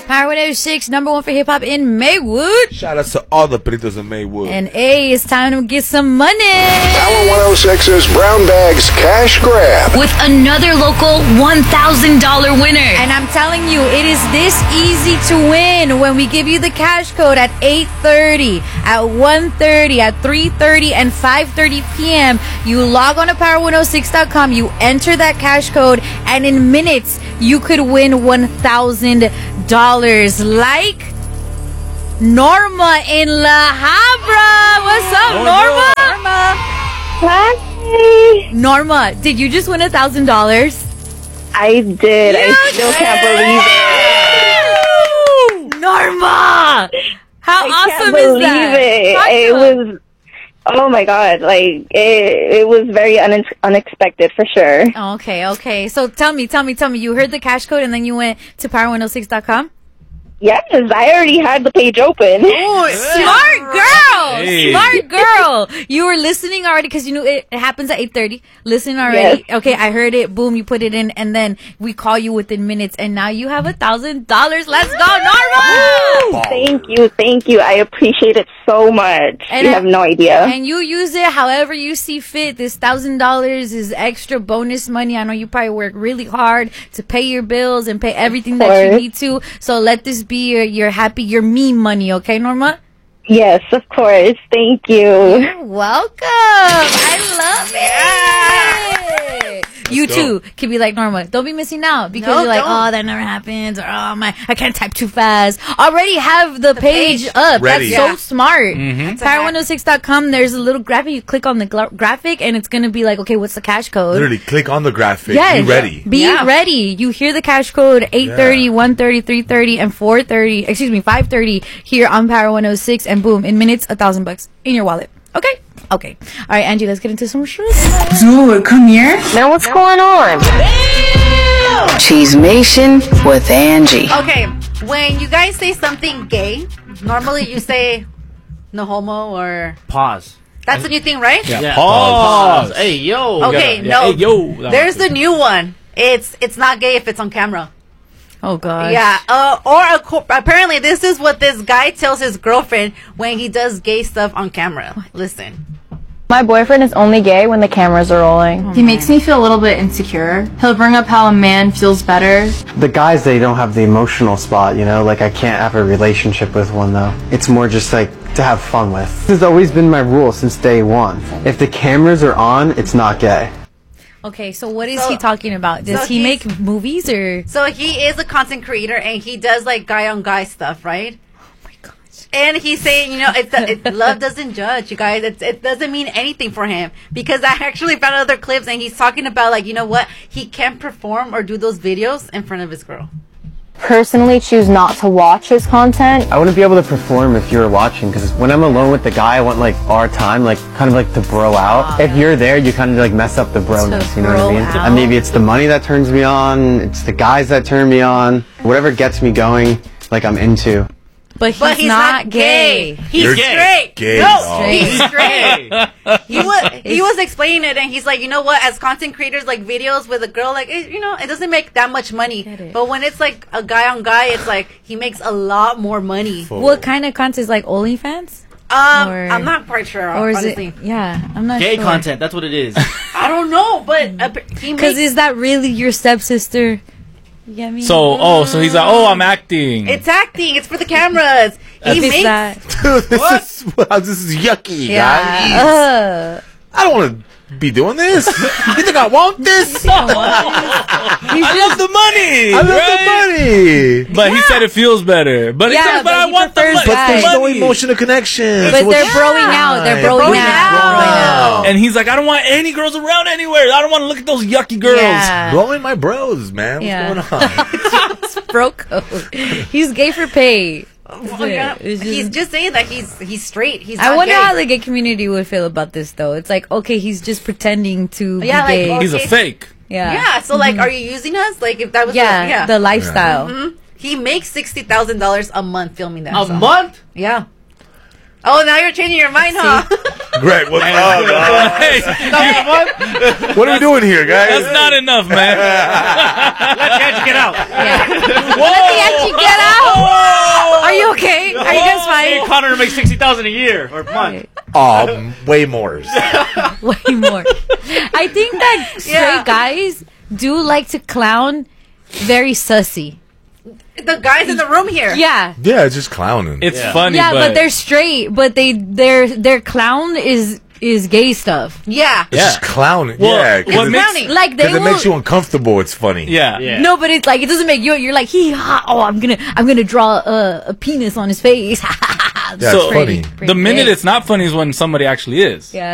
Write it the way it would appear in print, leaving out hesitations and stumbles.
Power 106, number one for hip hop in Maywood. Shout out to all the peritos in Maywood. And it's time to get some money. Power 106's Brown Bags Cash Grab. With another local $1,000 winner. And I'm telling you, it is this easy to win when we give you the cash code at 8:30, at 1:30, at 3:30, and 5:30 p.m. You log on to power106.com, you enter that cash code, and in minutes, you could win $1,000. Like Norma in La Habra. What's up, Norma? Hi. Norma, did you just win $1,000? I did. I still can't believe it. Norma! How awesome is that? It was, oh my God, like, it was very unexpected for sure. Okay. So tell me. You heard the cash code and then you went to power106.com? Yes, I already had the page open. Oh, smart girl! Hey. Smart girl! You were listening already because you knew it happens at 8:30. Listening already. Yes. Okay, I heard it. Boom, you put it in, and then we call you within minutes, and now you have $1,000. Let's go, Norma! Thank you. I appreciate it so much. And you have no idea. And you use it however you see fit. This $1,000 is extra bonus money. I know you probably work really hard to pay your bills and pay everything that you need to. So let this be your me money, okay, Norma? Yes, of course. Thank you. You're welcome. I love it. You too can be like Norma. Don't be missing out because you're like, oh, that never happens, or I can't type too fast. Already have the page up. Ready. That's so smart. Power106.com. There's a little graphic. You click on the graphic, and it's gonna be like, okay, what's the cash code? Literally, click on the graphic. Yes. Be ready. Be ready. You hear the cash code 8:30, 1:30, 3:30, and 4:30. Excuse me, 5:30 here on Power 106, and boom, in minutes, $1,000 in your wallet. Okay. All right, Angie, let's get into some shit. Dude, come here. Now what's going on? Cheesemation with Angie. Okay, when you guys say something gay, normally you say no homo or pause. That's the new thing, right? Yeah. Pause. Hey, yo. Okay, no. Hey, yo. There's the new one. It's not gay if it's on camera. Oh, God. Yeah. Apparently, this is what this guy tells his girlfriend when he does gay stuff on camera. Listen. My boyfriend is only gay when the cameras are rolling. He makes me feel a little bit insecure. He'll bring up how a man feels better. The guys, they don't have the emotional spot, you know? Like, I can't have a relationship with one, though. It's more just, like, to have fun with. This has always been my rule since day one. If the cameras are on, it's not gay. Okay, so what is he talking about? Does he make movies or? So he is a content creator and he does like guy on guy stuff, right? Oh my gosh. And he's saying, you know, love doesn't judge, you guys. It doesn't mean anything for him because I actually found other clips and he's talking about like, you know what? He can't perform or do those videos in front of his girl. Personally choose not to watch his content. I wouldn't be able to perform if you were watching, because when I'm alone with the guy, I want like our time, like kind of like to bro out. If you're there, you kind of like mess up the broness, you know what I mean? And maybe it's the money that turns me on, it's the guys that turn me on, whatever gets me going, like I'm into. But he's not gay. He's straight. Gay, he's straight. He was explaining it, and he's like, you know what? As content creators, like videos with a girl, like you know, it doesn't make that much money. But when it's like a guy on guy, it's like he makes a lot more money. What kind of content is like OnlyFans? I'm not quite sure. Or is honestly. it? Yeah, I'm not gay sure. content. That's what it is. I don't know, but because is that really your stepsister? Yeah, so he's like, I'm acting. It's acting. It's for the cameras. Dude, this is yucky, guys. I don't want to be doing this. You think I want this? I love the money. But he said it feels better. But he said, but I want the money. But there's no emotional connection. But they're broing out. They're broing out. And he's like, I don't want any girls around anywhere. I don't want to look at those yucky girls. Yeah. Blowing my bros, man. What's going on? Bro code. He's gay for pay. He's just saying that he's straight. He's I wonder how the gay community would feel about this, though. It's like, okay, he's just pretending to be gay. Like, he's a fake. Yeah. So, like, are you using us? Like, if that was the lifestyle. Mm-hmm. He makes $60,000 a month filming that. A month? Yeah. Oh, now you're changing your mind, huh? Greg, what are we doing here, guys? That's not enough, man. Let the edge get out. Let the edge get out. me Connor make 60,000 a year or a month. Way more. Way more. I think that straight guys do like to clown very sussy. The guys in the room here. Yeah. Yeah, it's just clowning. It's funny, yeah, but they're straight, but their clown is gay stuff. Yeah. It's just clowning. Well, yeah. what makes like they it makes you uncomfortable. It's funny. Yeah. No, but it's like it doesn't make you. You're like I'm gonna draw a penis on his face. Yeah, it's funny. The minute it's not funny is when somebody actually is. Yeah.